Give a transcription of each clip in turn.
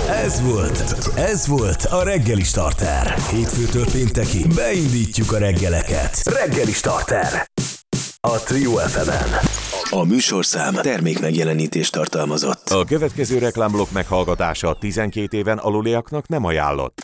Ez volt a Reggeli Starter. Hétfőtől péntekig beindítjuk a reggeleket. Reggeli Starter. A Trio FM-en. A műsorszám termékmegjelenítést tartalmazott. A következő reklámblokk meghallgatása 12 éven aluliaknak nem ajánlott.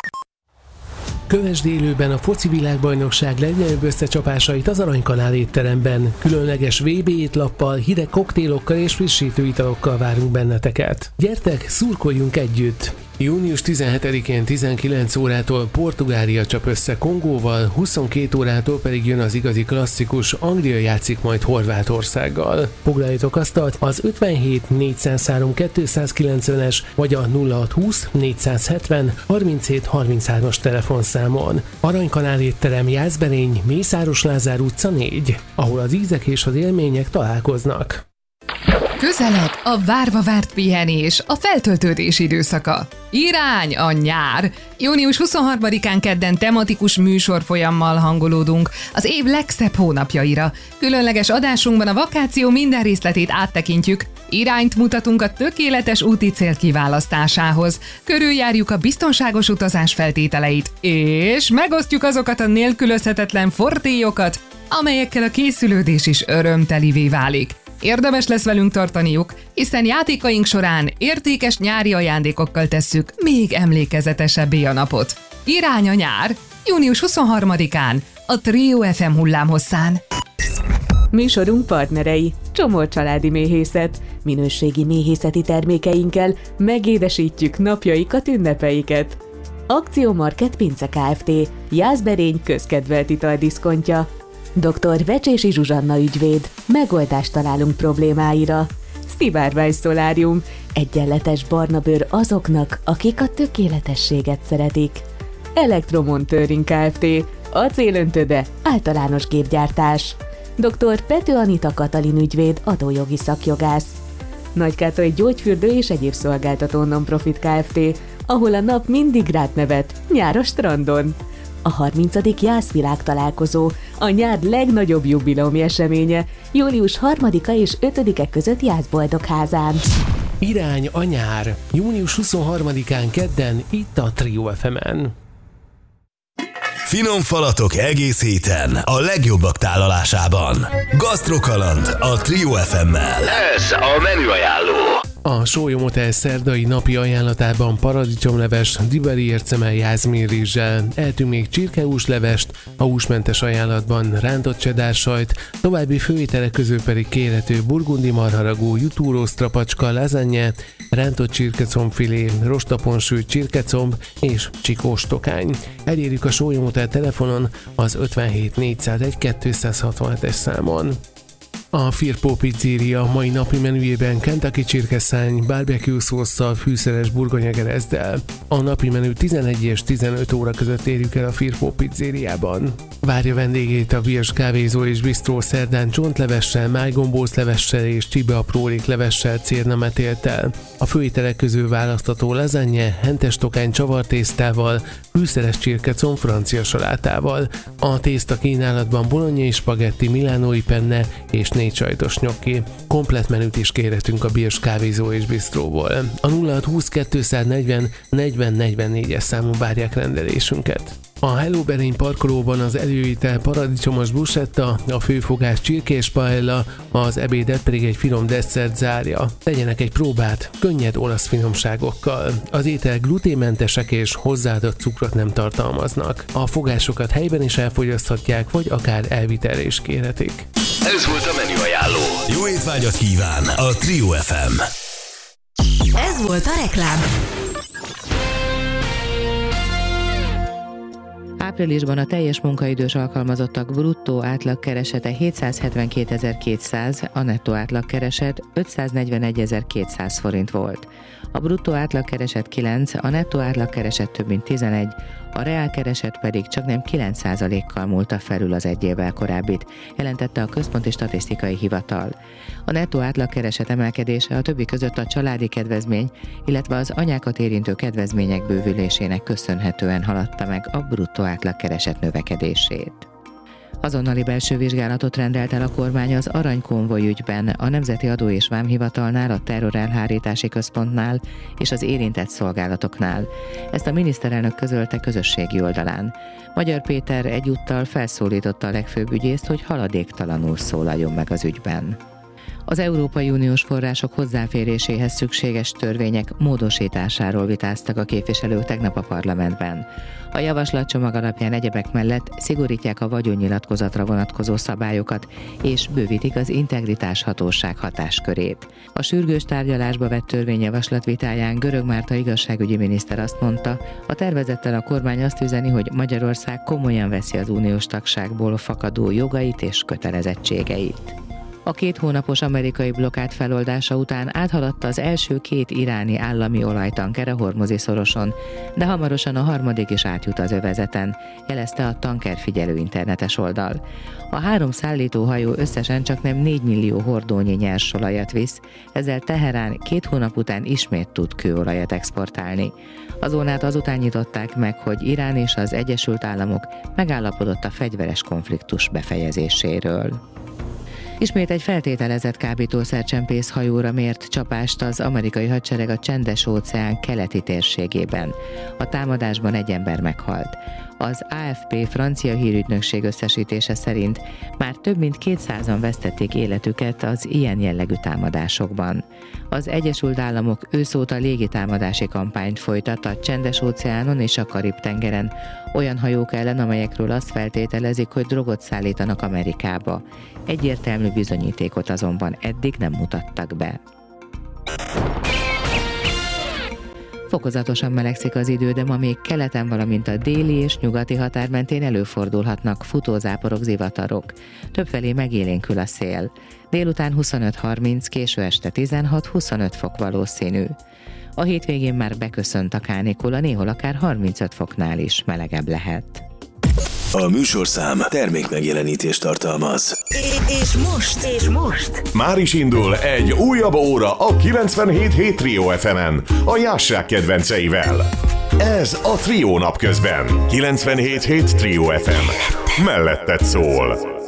Kövesd élőben a foci világbajnokság legnagyobb összecsapásait az Aranykanál étteremben. Különleges VB étlappal, hideg koktélokkal és frissítő italokkal várunk benneteket. Gyertek, szurkoljunk együtt! Június 17-én 19 órától Portugália csap össze Kongóval, 22 órától pedig jön az igazi klasszikus, Anglia játszik majd Horvátországgal. Foglaljatok asztalt az 57 403 290-es vagy a 0620 470 37 33-as telefonszámon. Aranykanál étterem, Jászberény, Mészáros Lázár utca 4, ahol az ízek és az élmények találkoznak. Közelebb a várva várt pihenés, a feltöltődés időszaka. Irány a nyár! Június 23-án kedden tematikus műsorfolyammal hangolódunk az év legszebb hónapjaira. Különleges adásunkban a vakáció minden részletét áttekintjük, irányt mutatunk a tökéletes úti cél kiválasztásához, körüljárjuk a biztonságos utazás feltételeit, és megosztjuk azokat a nélkülözhetetlen fortélyokat, amelyekkel a készülődés is örömtelivé válik. Érdemes lesz velünk tartaniuk, hiszen játékaink során értékes nyári ajándékokkal tesszük még emlékezetesebbé a napot. Irány a nyár, június 23-án, a Trio FM hullámhosszán. Műsorunk partnerei: Csomor családi méhészet. Minőségi méhészeti termékeinkkel megédesítjük napjaikat, ünnepeiket. Akciómarket Pince Kft. Jászberény közkedvelt italdiszkontja. Dr. Becsési Zsuzsanna ügyvéd. Megoldást találunk problémáira. Szivárvány szolárium. Egyenletes barna bőr azoknak, akik a tökéletességet szeretik. Elektromontőring Kft. Acélöntöde, általános gépgyártás. Dr. Pető Anita Katalin ügyvéd, adójogi szakjogász. Nagykátai gyógyfürdő és egyéb szolgáltató non-profit Kft., ahol a nap mindig rád nevet, nyár a strandon. A 30. Jászvilág találkozó, a nyár legnagyobb jubileumi eseménye, július 3-a és 5-e között Jászboldogházán. Irány a nyár, június 23-án kedden itt a Trio FM-en. Finom falatok egész héten a legjobbak tálalásában. Gasztrokaland a Trio FM-mel. Ez a menüajánló. A Sólyom Hotel szerdai napi ajánlatában paradicsomleves, diberi ércemel jázmínrizssel, eltünk még csirkehúslevest, a húsmentes ajánlatban rántott csedársajt, további főételek közül pedig kérhető burgundi marharagú, jutúrosztrapacska, lasagne, rántott csirkecombfilé, rostapon sült csirkecomb és csikós tokány. Elérjük a Sólyom Hotel telefonon az 57 401 267-es számon. A Firpo Pizzeria mai napi menüjében Kentucky csirkeszány, barbecue szósszal, fűszeres burgonyagerezddel. A napi menü 11 és 15 óra között érjük el a Firpo Pizzeriában. Várja vendégét a Birs kávézó és bistró szerdán csontlevessel, májgombóclevessel és csibeapróléklevessel, cérnametéltel. A főételek közül választható lasagne, hentes tokány csavartésztával, fűszeres csirkecomb francia salátával. A tészta kínálatban bolognai spagetti, milánói penne és 4 sajtos nyokki. Komplett menüt is kérhetünk a Birs kávézó és bistróból. A 0620 240 40 44-es számon várják rendelésünket. A Hello Berény parkolóban az előétel paradicsomos bruschetta, a főfogás csirkés paella, az ebédet pedig egy finom desszert zárja. Tegyenek egy próbát könnyed olasz finomságokkal. Az étel gluténmentesek és hozzáadott cukrot nem tartalmaznak. A fogásokat helyben is elfogyaszthatják, vagy akár elvitelre is kérhetik. Ez volt a menüajánló. Jó étvágyat kíván a Trio FM. Ez volt a reklám. Áprilisban a teljes munkaidős alkalmazottak bruttó átlagkeresete 772.200, a nettó átlagkereset 541.200 forint volt. A bruttó átlagkereset 9, a nettó átlagkereset több mint 11, a reálkereset pedig csaknem 9%-kal múlta felül az egy évvel korábbit, jelentette a Központi Statisztikai Hivatal. A nettó átlagkereset emelkedése a többi között a családi kedvezmény, illetve az anyákat érintő kedvezmények bővülésének köszönhetően haladta meg a bruttó átlagkereset növekedését. Azonnali belső vizsgálatot rendelt el a kormány az aranykonvoj ügyben, a Nemzeti Adó és Vámhivatalnál, a Terrorelhárítási Központnál és az érintett szolgálatoknál. Ezt a miniszterelnök közölte közösségi oldalán. Magyar Péter egyúttal felszólította a legfőbb ügyészt, hogy haladéktalanul szólaljon meg az ügyben. Az Európai Uniós források hozzáféréséhez szükséges törvények módosításáról vitáztak a képviselők tegnap a parlamentben. A javaslatcsomag alapján egyebek mellett szigorítják a vagyonnyilatkozatra vonatkozó szabályokat, és bővítik az integritáshatóság hatáskörét. A sürgős tárgyalásba vett törvényjavaslat vitáján Görög Márta igazságügyi miniszter azt mondta, a tervezettel a kormány azt üzeni, hogy Magyarország komolyan veszi az uniós tagságból fakadó jogait és kötelezettségeit. A 2 hónapos amerikai blokkád feloldása után áthaladta az első 2 iráni állami olajtanker a Hormuzi szoroson, de hamarosan a harmadik is átjut az övezeten, jelezte a tankerfigyelő internetes oldal. A 3 szállítóhajó összesen csaknem 4 millió hordónyi nyersolajat visz, ezzel Teherán 2 hónap után ismét tud kőolajat exportálni. A zónát azután nyitották meg, hogy Irán és az Egyesült Államok megállapodott a fegyveres konfliktus befejezéséről. Ismét egy feltételezett kábítószercsempész hajóra mért csapást az amerikai hadsereg a Csendes-óceán keleti térségében. A támadásban 1 ember meghalt. Az AFP francia hírügynökség összesítése szerint már több mint 200-an vesztették életüket az ilyen jellegű támadásokban. Az Egyesült Államok őszóta légitámadási kampányt folytat a Csendes-óceánon és a Karib-tengeren olyan hajók ellen, amelyekről azt feltételezik, hogy drogot szállítanak Amerikába. Egyértelmű bizonyítékot azonban eddig nem mutattak be. Fokozatosan melegszik az idő, de ma még keleten, valamint a déli és nyugati határ mentén előfordulhatnak futózáporok, zivatarok. Többfelé megélénkül a szél. Délután 25-30, késő este 16-25 fok valószínű. A hétvégén már beköszönt a kánikula, néhol akár 35 foknál is melegebb lehet. A műsorszám termékmegjelenítést tartalmaz. És most? Már is indul egy újabb óra a 97.7 Trio FM-en, a Jássák kedvenceivel. Ez a Trio napközben. 97.7 Trio FM. Melletted szól.